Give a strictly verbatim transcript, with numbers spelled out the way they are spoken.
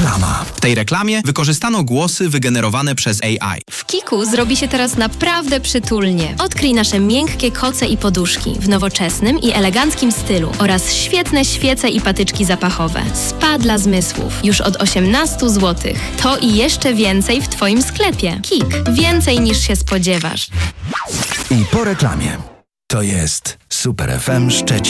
Reklama. W tej reklamie wykorzystano głosy wygenerowane przez A I. W Kiku zrobi się teraz naprawdę przytulnie. Odkryj nasze miękkie koce i poduszki w nowoczesnym i eleganckim stylu oraz świetne świece i patyczki zapachowe. Spa dla zmysłów. Już od osiemnaście złotych. To i jeszcze więcej w Twoim sklepie. Kik. Więcej niż się spodziewasz. I po reklamie. To jest Super F M Szczecin.